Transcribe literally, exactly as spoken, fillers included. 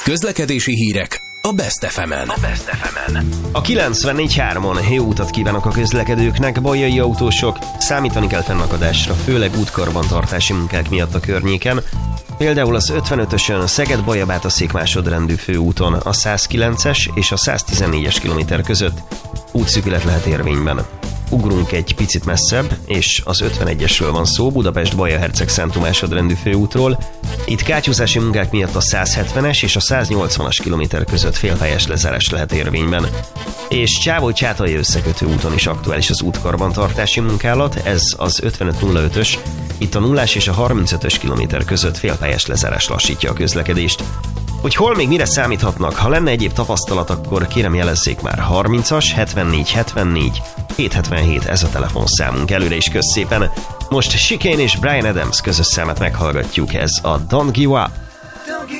Közlekedési hírek a Best ef emen. A Best ef emen. A kilencvennégy három jó utat kívánok a közlekedőknek, bajai autósok, számítani kell fennakadásra, főleg útkarbantartási munkák miatt a környéken. Például az ötvenötösön Szeged-Bajabát a Székmásodrendű főúton a százkilences és a száztizennégyes kilométer között útszűkület lehet érvényben. Ugrunk egy picit messzebb, és az ötvenegyesről van szó, Budapest-Baja-Herceg-Szentú másodrendű főútról. Itt kátyúzási munkák miatt a százhetvenes és a száznyolcvanas kilométer között félpályás lezárás lehet érvényben. És Csávoly-Csátai összekötő úton is aktuális az útkarbantartási munkálat, ez az ötvenöt nulla ötös, itt a nullás és a harmincötös kilométer között félpályás lezárás lassítja a közlekedést. Hogy hol még mire számíthatnak, ha lenne egyéb tapasztalat, akkor kérem jelezzék már harmincas hetvennégy hetvennégy hétszázhetvenhét, ez a telefonszámunk. Előre is kösz szépen. Most Chicane és Bryan Adams közös számát meghallgatjuk, ez a Don't Give Up.